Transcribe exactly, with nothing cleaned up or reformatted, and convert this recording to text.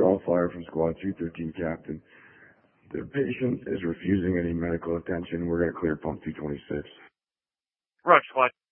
all fire from Squad two thirteen, Captain. The patient is refusing any medical attention. We're going to clear pump two twenty-six. Roger, Squad.